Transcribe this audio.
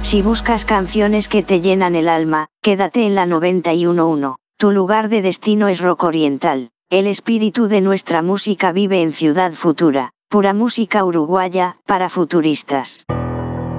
Si buscas canciones que te llenan el alma, quédate en la 91.1. Tu lugar de destino es Rock Oriental. El espíritu de nuestra música vive en Ciudad Futura. Pura música uruguaya, para futuristas.